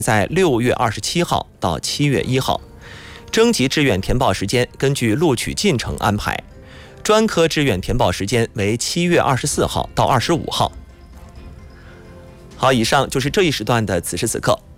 在6月27号到7月1号。征集志愿填报时间根据录取进程安排，专科志愿填报时间为7月24号到25号。好，以上就是这一时段的此时此刻。